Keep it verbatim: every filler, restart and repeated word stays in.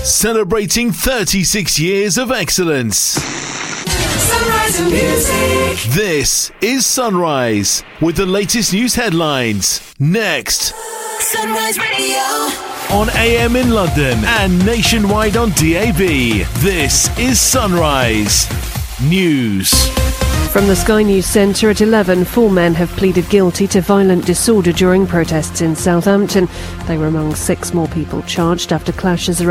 Celebrating thirty-six years of excellence. Sunrise and music. This is Sunrise with the latest news headlines. Next. Sunrise Radio. On A M in London and nationwide on D A B. This is Sunrise News. From the Sky News Centre at eleven, four men have pleaded guilty to violent disorder during protests in Southampton. They were among six more people charged after clashes